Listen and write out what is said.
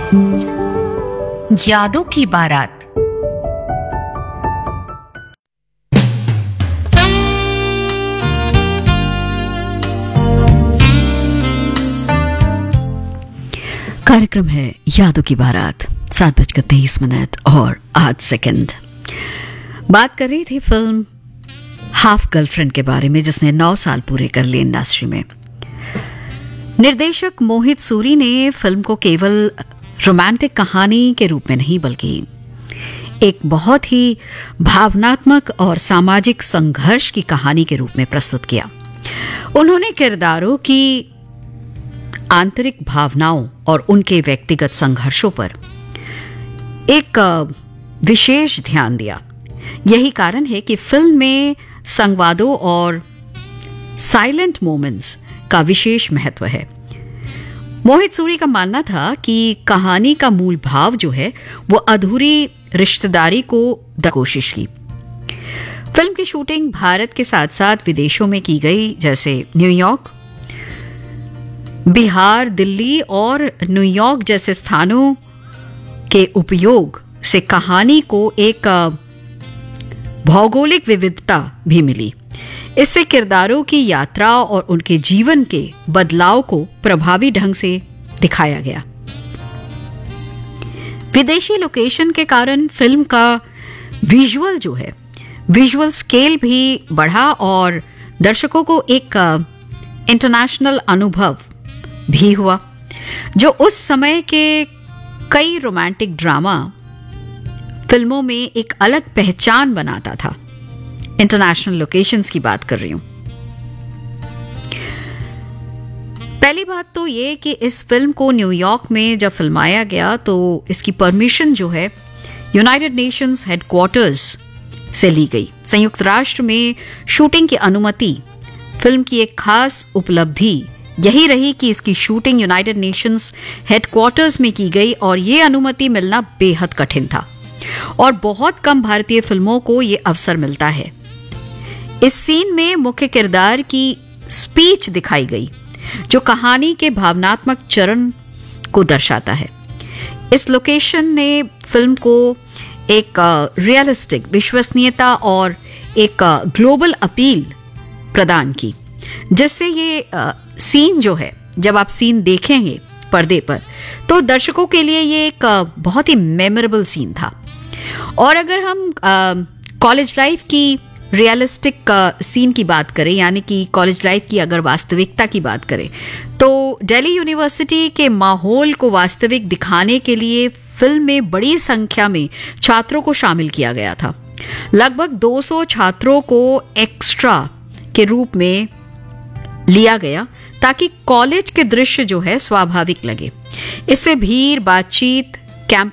यादों की बारात। कार्यक्रम है यादों की बारात। 7:23 और 8 सेकंड। बात कर रही थी फिल्म हाफ गर्लफ्रेंड के बारे में, जिसने 9 साल पूरे कर लिए इंडस्ट्री में। निर्देशक मोहित सूरी ने फिल्म को केवल रोमांटिक कहानी के रूप में नहीं, बल्कि एक बहुत ही भावनात्मक और सामाजिक संघर्ष की कहानी के रूप में प्रस्तुत किया। उन्होंने किरदारों की आंतरिक भावनाओं और उनके व्यक्तिगत संघर्षों पर एक विशेष ध्यान दिया। यही कारण है कि फिल्म में संवादों और साइलेंट मोमेंट्स का विशेष महत्व है। मोहित सूरी का मानना था कि कहानी का मूल भाव जो है वो अधूरी रिश्तेदारी को कोशिश की। फिल्म की शूटिंग भारत के साथ साथ विदेशों में की गई, जैसे न्यूयॉर्क, बिहार, दिल्ली और न्यूयॉर्क जैसे स्थानों के उपयोग से कहानी को एक भौगोलिक विविधता भी मिली। इससे किरदारों की यात्रा और उनके जीवन के बदलाव को प्रभावी ढंग से दिखाया गया। विदेशी लोकेशन के कारण फिल्म का विजुअल स्केल भी बढ़ा और दर्शकों को एक इंटरनेशनल अनुभव भी हुआ, जो उस समय के कई रोमांटिक ड्रामा फिल्मों में एक अलग पहचान बनाता था। इंटरनेशनल लोकेशंस की बात कर रही हूं। पहली बात तो ये कि इस फिल्म को न्यूयॉर्क में जब फिल्माया गया तो इसकी परमिशन जो है यूनाइटेड नेशंस हेडक्वार्टर्स से ली गई। संयुक्त राष्ट्र में शूटिंग की अनुमति फिल्म की एक खास उपलब्धि यही रही कि इसकी शूटिंग यूनाइटेड नेशंस हेडक्वार्टर्स में की गई, और ये अनुमति मिलना बेहद कठिन था और बहुत कम भारतीय फिल्मों को ये अवसर मिलता है। इस सीन में मुख्य किरदार की स्पीच दिखाई गई, जो कहानी के भावनात्मक चरण को दर्शाता है। इस लोकेशन ने फिल्म को एक रियलिस्टिक विश्वसनीयता और एक ग्लोबल अपील प्रदान की, जिससे ये सीन जो है, जब आप सीन देखेंगे पर्दे पर, तो दर्शकों के लिए ये एक बहुत ही मेमोरेबल सीन था। और अगर हम कॉलेज लाइफ की रियलिस्टिक सीन की बात करें, यानी कि कॉलेज लाइफ की अगर वास्तविकता की बात करें, तो दिल्ली यूनिवर्सिटी के माहौल को वास्तविक दिखाने के लिए फिल्म में बड़ी संख्या में छात्रों को शामिल किया गया था। लगभग 200 छात्रों को एक्स्ट्रा के रूप में लिया गया ताकि कॉलेज के दृश्य जो है स्वाभाविक लगे। इससे भीड़, बातचीत,